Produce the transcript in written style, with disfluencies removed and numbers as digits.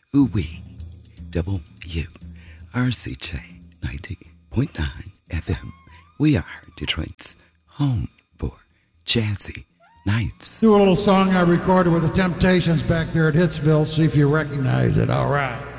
Ooh-wee. WRCJ 90.9 FM. We are Detroit's home for jazzy nights. Do a little song I recorded with the Temptations back there at Hitsville, see if you recognize it. All right.